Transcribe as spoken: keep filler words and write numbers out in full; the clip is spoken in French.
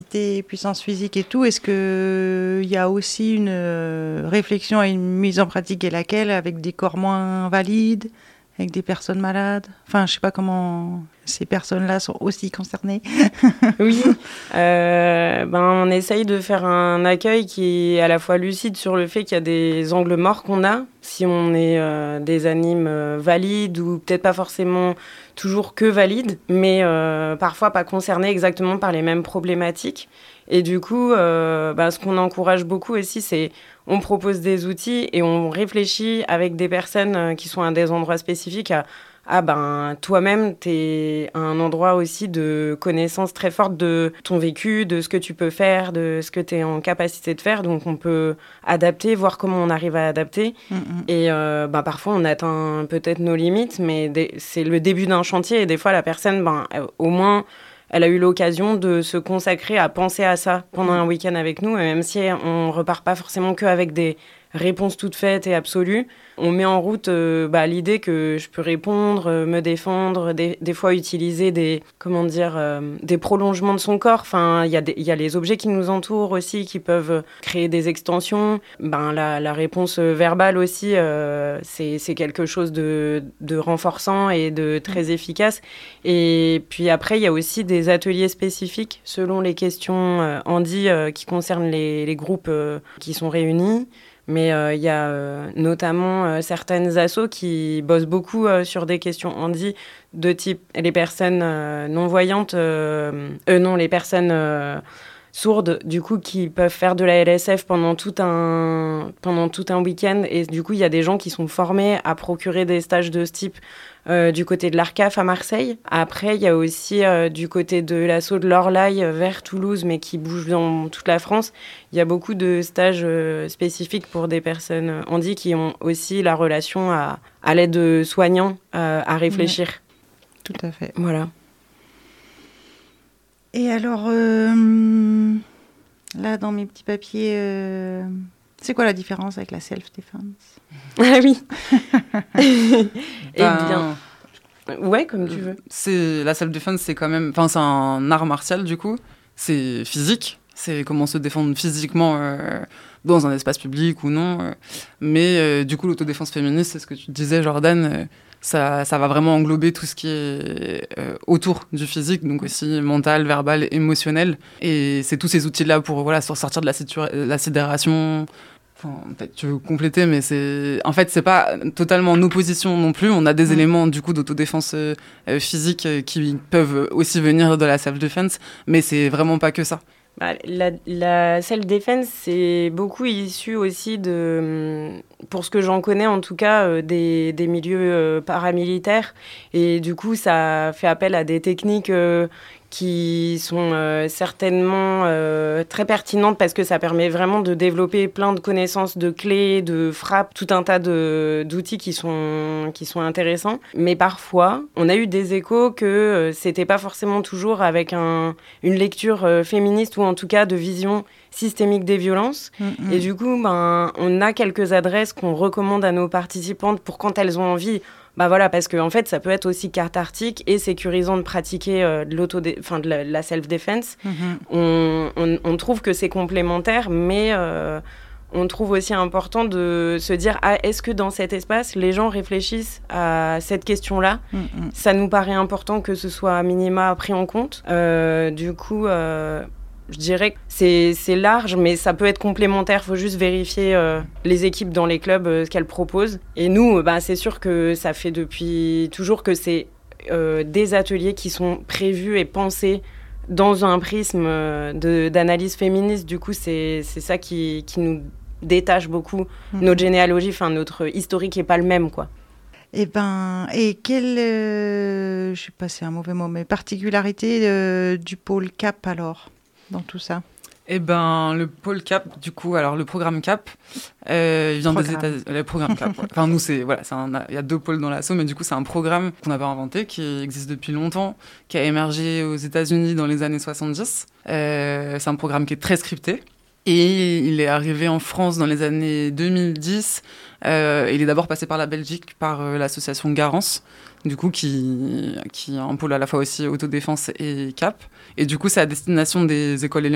capacité, puissance physique et tout, est-ce qu'il y a aussi une euh, réflexion et une mise en pratique et laquelle avec des corps moins valides, avec des personnes malades? Enfin, je ne sais pas comment ces personnes-là sont aussi concernées. Oui, euh, ben, on essaye de faire un accueil qui est à la fois lucide sur le fait qu'il y a des angles morts qu'on a, si on est euh, des animes euh, valides ou peut-être pas forcément toujours que valides, mais euh, parfois pas concernés exactement par les mêmes problématiques. Et du coup, euh, ben, ce qu'on encourage beaucoup aussi, c'est on propose des outils et on réfléchit avec des personnes qui sont à des endroits spécifiques à ah ben toi-même, t'es à un endroit aussi de connaissance très forte de ton vécu, de ce que tu peux faire, de ce que t'es en capacité de faire. Donc on peut adapter, voir comment on arrive à adapter. Mm-hmm. Et euh, ben, parfois on atteint peut-être nos limites, mais des, c'est le début d'un chantier et des fois la personne, ben, au moins, elle a eu l'occasion de se consacrer à penser à ça pendant un week-end avec nous. Et même si on repart pas forcément qu'avec des réponses toutes faites et absolues, on met en route euh, bah, l'idée que je peux répondre, euh, me défendre, des, des fois utiliser des, comment dire, euh, des prolongements de son corps. Enfin, il y a des, y a les objets qui nous entourent aussi, qui peuvent créer des extensions. Ben, la, la réponse verbale aussi, euh, c'est, c'est quelque chose de, de renforçant et de très efficace. Et puis après, il y a aussi des ateliers spécifiques selon les questions euh, handi euh, qui concernent les, les groupes euh, qui sont réunis. Mais il euh, y a euh, notamment euh, certaines assos qui bossent beaucoup euh, sur des questions handi de type les personnes euh, non-voyantes, euh, euh, non, les personnes euh, sourdes, du coup, qui peuvent faire de la L S F pendant tout un, pendant tout un week-end. Et du coup, il y a des gens qui sont formés à procurer des stages de ce type euh, du côté de l'A R C A F à Marseille. Après, il y a aussi euh, du côté de l'asso de l'Orlaï vers Toulouse, mais qui bouge dans toute la France. Il y a beaucoup de stages euh, spécifiques pour des personnes handi qui ont aussi la relation à, à l'aide soignant euh, à réfléchir. Oui, tout à fait. Voilà. Et alors, euh, là, dans mes petits papiers, euh, c'est quoi la différence avec la self-defense? Ah oui. Eh ben, bien, ouais, comme tu veux. C'est, la self-defense, c'est quand même... Enfin, c'est un art martial, du coup. C'est physique. C'est comment se défendre physiquement euh, dans un espace public ou non. Euh. Mais euh, du coup, l'autodéfense féministe, c'est ce que tu disais, Jordan... Euh, Ça, ça va vraiment englober tout ce qui est euh, autour du physique, donc aussi mental, verbal, émotionnel. Et c'est tous ces outils-là pour voilà, sortir de la, situa- la sidération. Enfin, peut-être tu veux compléter, mais c'est... En fait, c'est pas totalement en opposition non plus. On a des mmh. éléments, du coup, d'autodéfense euh, physique euh, qui peuvent aussi venir de la self-defense, mais c'est vraiment pas que ça. Bah, la, la self-defense, c'est beaucoup issu aussi de, pour ce que j'en connais en tout cas, euh, des, des milieux euh, paramilitaires. Et du coup, ça fait appel à des techniques euh, qui sont euh, certainement euh, très pertinentes parce que ça permet vraiment de développer plein de connaissances de clés, de frappes, tout un tas de, d'outils qui sont, qui sont intéressants. Mais parfois, on a eu des échos que euh, c'était pas forcément toujours avec un, une lecture euh, féministe ou en tout cas de vision systémique des violences. Mmh. Et du coup, ben, on a quelques adresses qu'on recommande à nos participantes pour quand elles ont envie. Bah voilà, parce que en fait, ça peut être aussi cathartique et sécurisant de pratiquer euh, de, l'autodé- enfin, de la, la self-defense. Mmh. On, on, on trouve que c'est complémentaire, mais euh, on trouve aussi important de se dire ah, est-ce que dans cet espace, les gens réfléchissent à cette question-là? Mmh. Ça nous paraît important que ce soit à minima pris en compte. Euh, du coup... Euh, Je dirais que c'est, c'est large, mais ça peut être complémentaire. Il faut juste vérifier euh, les équipes dans les clubs, euh, ce qu'elles proposent. Et nous, bah, c'est sûr que ça fait depuis toujours que c'est euh, des ateliers qui sont prévus et pensés dans un prisme euh, de, d'analyse féministe. Du coup, c'est, c'est ça qui, qui nous détache beaucoup. Mmh. Notre généalogie, enfin, notre historique n'est pas le même, quoi. Eh ben, et quelle, euh, je sais pas, c'est un mauvais mot, mais particularité euh, du pôle C A P alors dans tout ça? Eh ben, le pôle C A P, du coup, alors le programme C A P, euh, il vient programme. des États-Unis. Le programme C A P, ouais. Enfin, nous, c'est, voilà, c'est un, il y a deux pôles dans l'asso, mais du coup, c'est un programme qu'on n'a pas inventé, qui existe depuis longtemps, qui a émergé aux États-Unis dans les années soixante-dix. Euh, c'est un programme qui est très scripté. Et il est arrivé en France dans les années deux mille dix. Euh, il est d'abord passé par la Belgique, par euh, l'association Garance, du coup, qui, qui a un pôle à la fois aussi autodéfense et C A P. Et du coup, c'est à destination des écoles